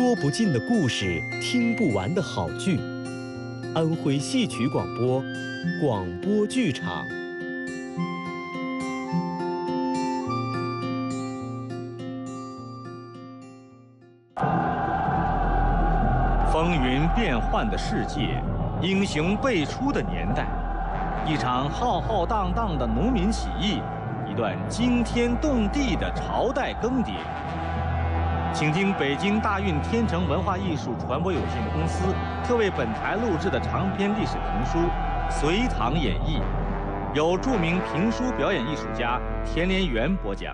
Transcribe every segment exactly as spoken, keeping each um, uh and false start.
说不尽的故事，听不完的好剧。安徽戏曲广播，广播剧场。 风云变幻的世界，英雄辈出的年代，一场浩浩荡荡的农民起义，一段惊天动地的朝代更迭。请听北京大运天成文化艺术传播有限公司特为本台录制的长篇历史评书《隋唐演义》，由著名评书表演艺术家田连元播讲。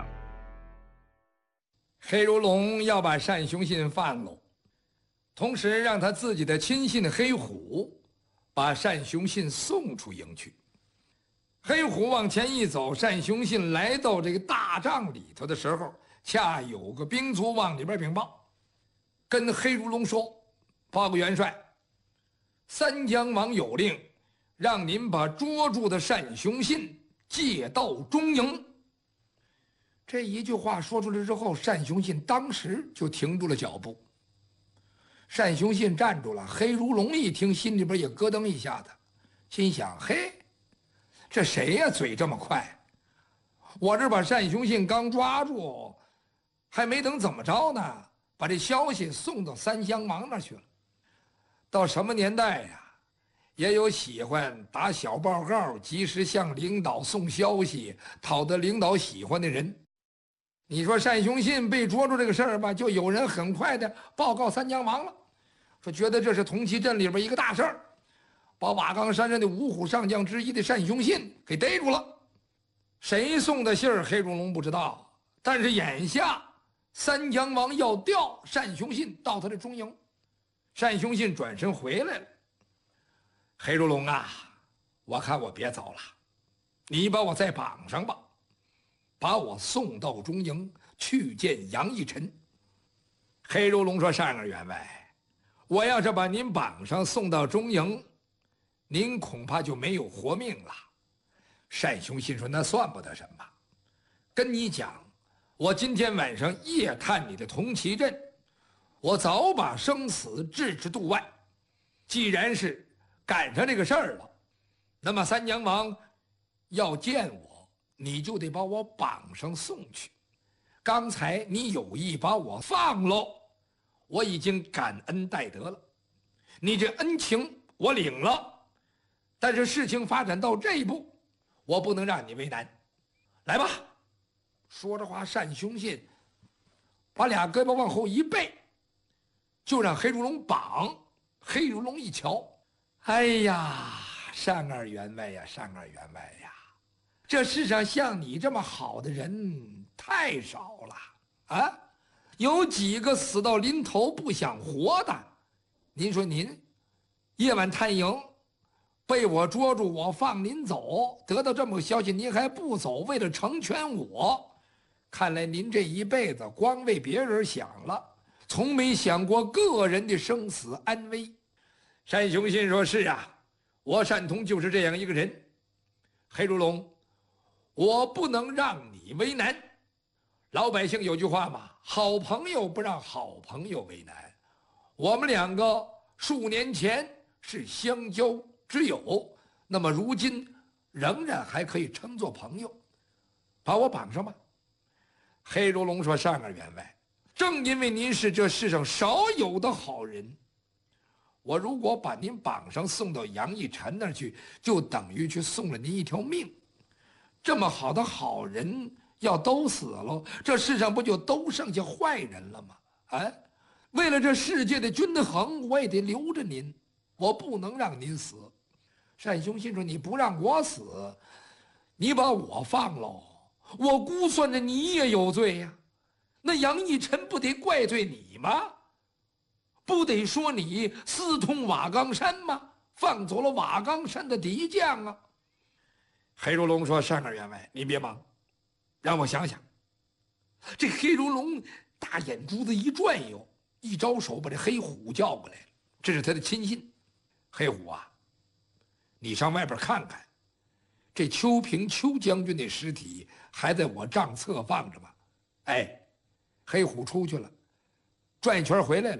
黑如龙要把单雄信放了，同时让他自己的亲信黑虎把单雄信送出营去。黑虎往前一走，单雄信来到这个大帐里头的时候，恰有个兵卒往里边禀报，跟黑如龙说：“报告元帅，三江王有令，让您把捉住的单雄信借到中营。”这一句话说出来之后，单雄信当时就停住了脚步。单雄信站住了，黑如龙一听，心里边也咯噔一下子，心想：嘿，这谁呀，嘴这么快？我这把单雄信刚抓住，还没等怎么着呢，把这消息送到三襄王那儿去了。到什么年代呀，也有喜欢打小报告，及时向领导送消息，讨得领导喜欢的人。你说单雄信被捉住这个事儿吧，就有人很快的报告三江王了，说觉得这是同齐镇里边一个大事儿，把瓦岗山上的五虎上将之一的单雄信给逮住了。谁送的信儿，黑如龙不知道，但是眼下三江王要调单雄信到他的中营。单雄信转身回来了。黑如龙啊，我看我别走了，你把我再绑上吧，把我送到中营去见杨义臣。黑如龙说：“单儿员外，我要是把您绑上送到中营，您恐怕就没有活命了。”单雄信说：“那算不得什么，跟你讲，我今天晚上夜探你的同齐镇，我早把生死置之度外。既然是赶上这个事儿了，那么三江王要见我，你就得把我绑上送去。刚才你有意把我放喽，我已经感恩戴德了，你这恩情我领了。但是事情发展到这一步，我不能让你为难。来吧。”说着话，单雄信把俩胳膊往后一背，就让黑如龙绑。黑如龙一瞧，哎呀，单二员外呀，单二员外呀，这世上像你这么好的人太少了啊！有几个死到临头不想活的？您说您夜晚探营，被我捉住，我放您走，得到这么个消息，您还不走，为了成全我。看来您这一辈子光为别人想了，从没想过个人的生死安危。单雄信说：“是啊，我单同就是这样一个人。黑如龙，我不能让你为难。老百姓有句话嘛，好朋友不让好朋友为难。我们两个数年前是相交之友，那么如今仍然还可以称作朋友。把我绑上吧。”黑如龙说：“单二员外，正因为您是这世上少有的好人，我如果把您绑上送到杨义臣那儿去，就等于去送了您一条命。这么好的好人要都死了，这世上不就都剩下坏人了吗？啊，为了这世界的均衡，我也得留着您，我不能让您死。”单雄信说：“你不让我死，你把我放喽，我估算着你也有罪呀，那杨义臣不得怪罪你吗？不得说你私通瓦岗山吗？放走了瓦岗山的敌将啊！”黑如龙说：“单二员外，您别忙，让我想想。”这黑如龙大眼珠子一转悠，一招手把这黑虎叫过来了，这是他的亲信。黑虎啊，你上外边看看，这邱平邱将军的尸体还在我帐侧放着吗？哎，黑虎出去了，转一圈回来了，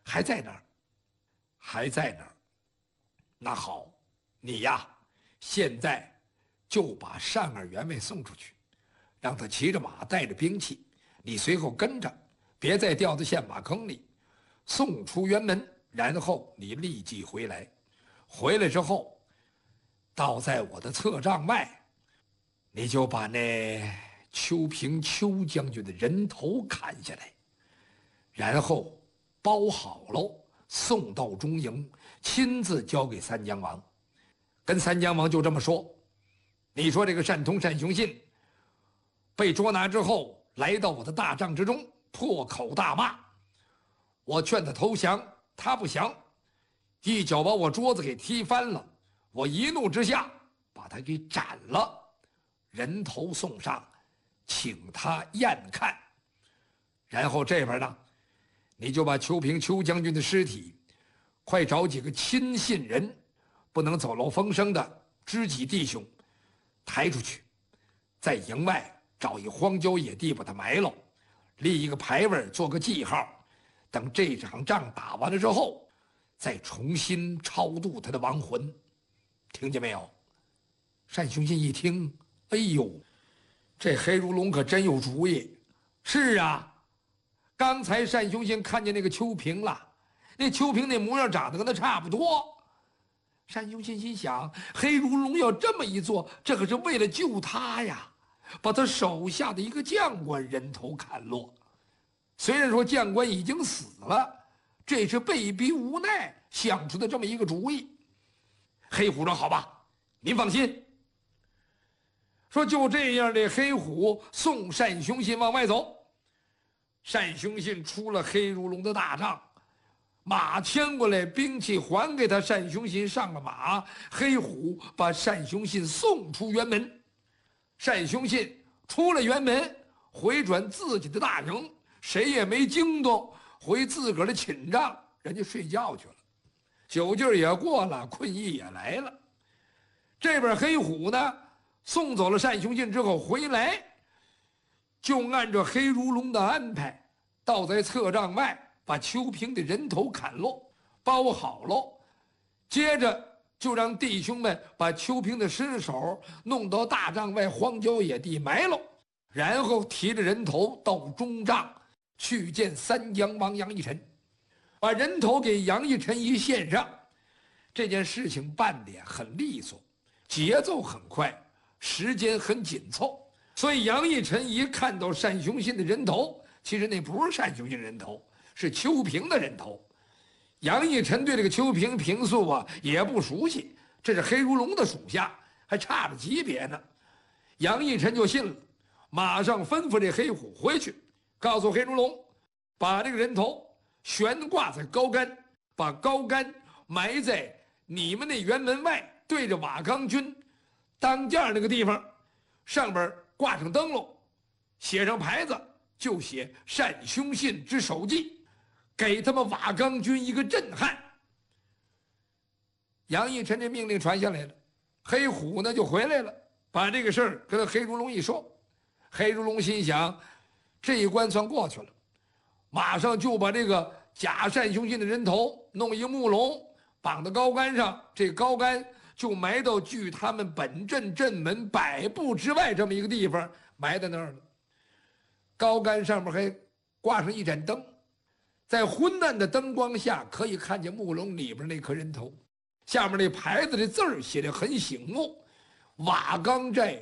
还在那儿，还在那儿。那好，你呀，现在就把单二员外送出去，让他骑着马，带着兵器，你随后跟着，别再掉在陷马坑里，送出辕门，然后你立即回来。回来之后，倒在我的侧帐外，你就把那邱平邱将军的人头砍下来，然后包好喽，送到中营，亲自交给三江王，跟三江王就这么说。你说这个单通单雄信被捉拿之后，来到我的大帐之中，破口大骂，我劝他投降，他不降，一脚把我桌子给踢翻了。我一怒之下把他给斩了，人头送上，请他验看。然后这边呢，你就把邱平邱将军的尸体，快找几个亲信人，不能走漏风声的知己弟兄，抬出去，在营外找一荒郊野地把他埋了，立一个牌位做个记号。等这场仗打完了之后，再重新超度他的亡魂。听见没有？单雄信一听，哎呦，这黑如龙可真有主意。是啊，刚才单雄信看见那个邱平了，那邱平那模样长得跟他差不多。单雄信心想，黑如龙要这么一做，这可是为了救他呀，把他手下的一个将官人头砍落。虽然说将官已经死了，这是被逼无奈想出的这么一个主意。黑虎说：“好吧，您放心。”说就这样，这黑虎送单雄信往外走。单雄信出了黑如龙的大帐，马牵过来，兵器还给他，单雄信上了马。黑虎把单雄信送出辕门。单雄信出了辕门，回转自己的大营，谁也没惊动，回自个儿的寝帐，人家睡觉去了。酒劲儿也过了，困意也来了。这边黑虎呢，送走了单雄信之后回来，就按照黑如龙的安排，倒在侧帐外，把邱平的人头砍落，包好喽。接着就让弟兄们把邱平的尸首弄到大帐外荒郊野地埋了，然后提着人头到中帐去见三江王杨义臣，把人头给杨义臣一献上。这件事情办得很利索，节奏很快，时间很紧凑。所以杨义臣一看到单雄信的人头，其实那不是单雄信的人头，是邱平的人头。杨义臣对这个邱平平素啊也不熟悉，这是黑如龙的属下，还差着级别呢。杨义臣就信了，马上吩咐这黑虎回去，告诉黑如龙，把这个人头悬挂在高杆，把高杆埋在你们那辕门外，对着瓦岗军当间那个地方，上边挂上灯笼，写上牌子，就写单雄信之首级，给他们瓦岗军一个震撼。杨义臣这命令传下来了，黑虎呢就回来了，把这个事儿跟黑如龙一说。黑如龙心想，这一关算过去了，马上就把这个假单雄信的人头弄一木笼，绑到高杆上，这高杆就埋到距他们本镇镇门百步之外这么一个地方，埋在那儿了。高杆上面还挂上一盏灯，在昏暗的灯光下，可以看见木笼里边那颗人头，下面那牌子的字儿写得很醒目：瓦岗寨